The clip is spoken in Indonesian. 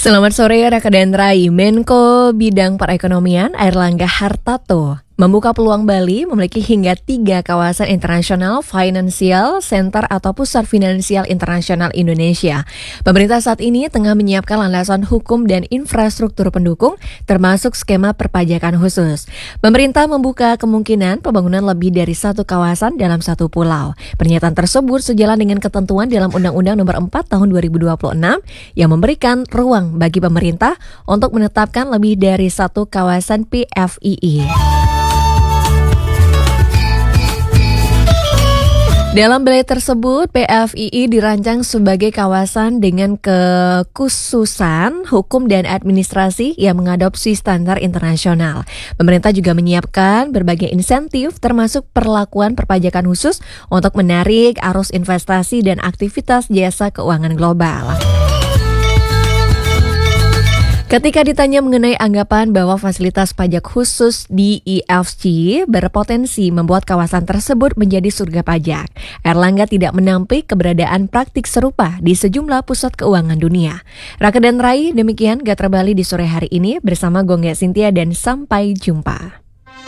Selamat sore Raka dan Rai. Menko Bidang Perekonomian Airlangga Hartarto membuka peluang Bali memiliki hingga 3 kawasan internasional financial center atau pusat finansial internasional Indonesia. Pemerintah saat ini tengah menyiapkan landasan hukum dan infrastruktur pendukung termasuk skema perpajakan khusus. Pemerintah membuka kemungkinan pembangunan lebih dari 1 kawasan dalam 1 pulau. Pernyataan tersebut sejalan dengan ketentuan dalam Undang-Undang Nomor 4 Tahun 2026 yang memberikan ruang bagi pemerintah untuk menetapkan lebih dari 1 kawasan PFII. Dalam wilayah tersebut, PFII dirancang sebagai kawasan dengan kekhususan hukum dan administrasi yang mengadopsi standar internasional. Pemerintah juga menyiapkan berbagai insentif termasuk perlakuan perpajakan khusus untuk menarik arus investasi dan aktivitas jasa keuangan global. Ketika ditanya mengenai anggapan bahwa fasilitas pajak khusus di IFC berpotensi membuat kawasan tersebut menjadi surga pajak, Airlangga tidak menampik keberadaan praktik serupa di sejumlah pusat keuangan dunia. Raka dan Rai, demikian Gatra Bali di sore hari ini bersama Gongga Cynthia dan sampai jumpa.